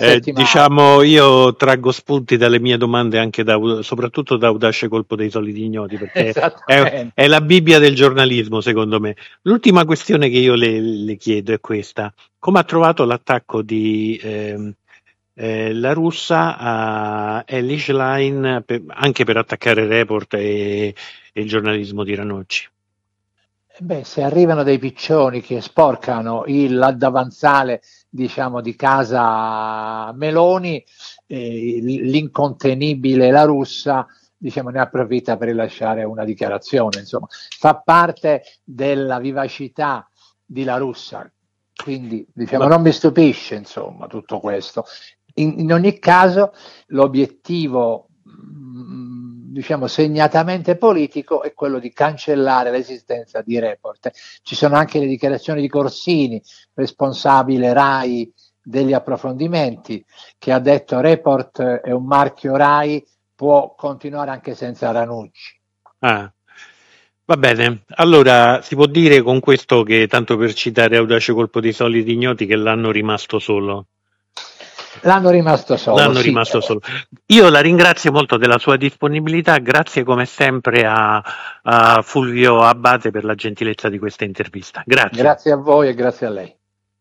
[SPEAKER 9] io traggo spunti dalle mie domande anche soprattutto da audace colpo dei soliti ignoti, perché è la Bibbia del giornalismo, secondo me. L'ultima questione che io le chiedo è questa: come ha trovato l'attacco di la russa a Elish Line anche per attaccare Report e il giornalismo di Ranocci?
[SPEAKER 10] Se arrivano dei piccioni che sporcano il davanzale di casa Meloni, l'incontenibile La Russa ne approfitta per rilasciare una dichiarazione, insomma fa parte della vivacità di La Russa, quindi non mi stupisce insomma tutto questo. In ogni caso l'obiettivo segnatamente politico è quello di cancellare l'esistenza di Report. Ci sono anche le dichiarazioni di Corsini, responsabile RAI degli approfondimenti, che ha detto Report è un marchio RAI, può continuare anche senza Ranucci.
[SPEAKER 9] Va bene, allora si può dire con questo che, tanto per citare audace colpo dei soliti ignoti, che l'hanno rimasto solo.
[SPEAKER 10] L'hanno rimasto solo.
[SPEAKER 9] Io la ringrazio molto della sua disponibilità, grazie come sempre a Fulvio Abbate per la gentilezza di questa intervista.
[SPEAKER 10] Grazie a voi e grazie a lei.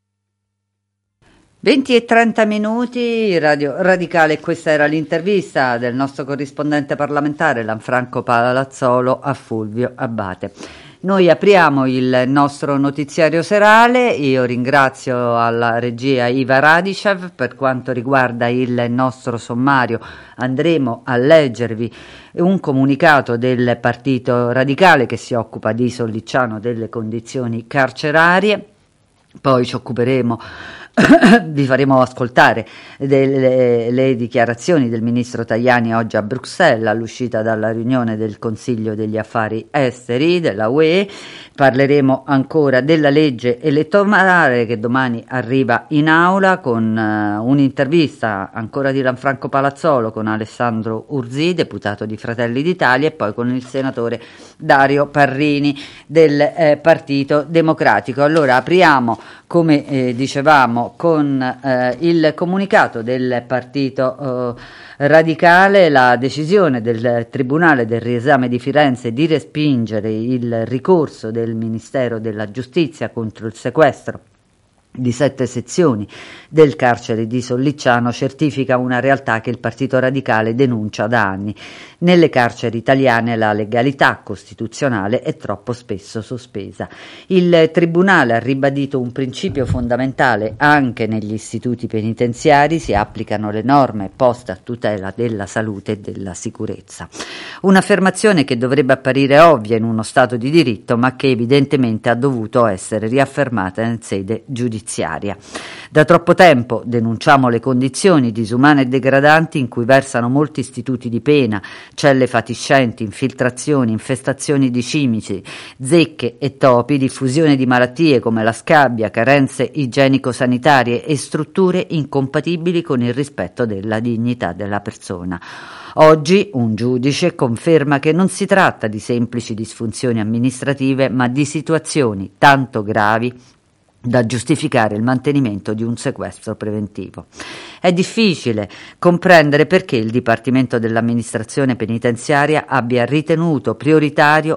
[SPEAKER 4] 20:30, Radio Radicale, questa era l'intervista del nostro corrispondente parlamentare Lanfranco Palazzolo a Fulvio Abbate. Noi apriamo il nostro notiziario serale. Io ringrazio alla regia Iva Radicev. Per quanto riguarda il nostro sommario, andremo a leggervi un comunicato del Partito Radicale che si occupa di Sollicciano delle condizioni carcerarie. Poi ci occuperemo, vi faremo ascoltare le dichiarazioni del ministro Tajani oggi a Bruxelles all'uscita dalla riunione del Consiglio degli Affari Esteri della UE. Parleremo ancora della legge elettorale che domani arriva in aula, con un'intervista ancora di Lanfranco Palazzolo con Alessandro Urzì, deputato di Fratelli d'Italia, e poi con il senatore Dario Parrini del Partito Democratico. Allora apriamo, come dicevamo, con il comunicato del Partito Radicale, la decisione del Tribunale del riesame di Firenze di respingere il ricorso del Ministero della Giustizia contro il sequestro di 7 sezioni del carcere di Sollicciano certifica una realtà che il Partito Radicale denuncia da anni. Nelle carceri italiane la legalità costituzionale è troppo spesso sospesa. Il Tribunale ha ribadito un principio fondamentale: anche negli istituti penitenziari si applicano le norme poste a tutela della salute e della sicurezza. Un'affermazione che dovrebbe apparire ovvia in uno Stato di diritto, ma che evidentemente ha dovuto essere riaffermata in sede giudiziaria. giudiziaria. Da troppo tempo denunciamo le condizioni disumane e degradanti in cui versano molti istituti di pena, celle fatiscenti, infiltrazioni, infestazioni di cimici, zecche e topi, diffusione di malattie come la scabbia, carenze igienico-sanitarie e strutture incompatibili con il rispetto della dignità della persona. Oggi un giudice conferma che non si tratta di semplici disfunzioni amministrative, ma di situazioni tanto gravi da giustificare il mantenimento di un sequestro preventivo. È difficile comprendere perché il Dipartimento dell'Amministrazione Penitenziaria abbia ritenuto prioritario